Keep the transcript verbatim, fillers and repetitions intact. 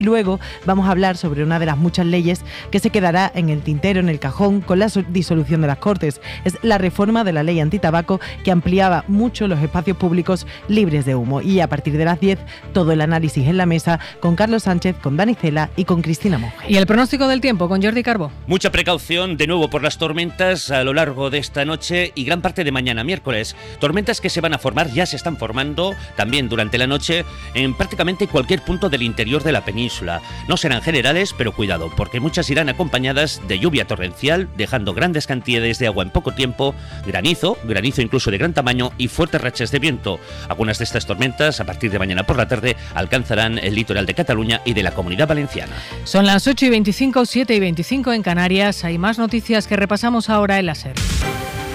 Luego vamos a hablar sobre una de las muchas leyes que se quedará en el tintero, en el cajón, con la disolución de las Cortes. Es la reforma de la ley antitabaco que ampliaba mucho los espacios públicos libres de humo. Y a partir de las diez, todo el análisis en la mesa con Carlos Sánchez, con Dani Cela y con Cristina Monge. Y el pronóstico del tiempo con Jordi Carbó. Mucha precaución de nuevo por las tormentas a lo largo de esta noche y gran parte de mañana miércoles. Tormentas que se van a formar, ya se están formando también durante la noche en prácticamente cualquier punto del interior de la península. No serán generales, pero cuidado, porque muchas irán acompañadas de lluvia torrencial, dejando grandes cantidades de agua en poco tiempo, granizo, granizo incluso de gran tamaño y fuertes rachas de viento. Algunas de estas tormentas, a partir de mañana por la tarde, alcanzarán el litoral de Cataluña y de la Comunidad Valenciana. Son las ocho y veinticinco, siete y veinticinco en Canarias. Hay más noticias que repasamos ahora en la SER.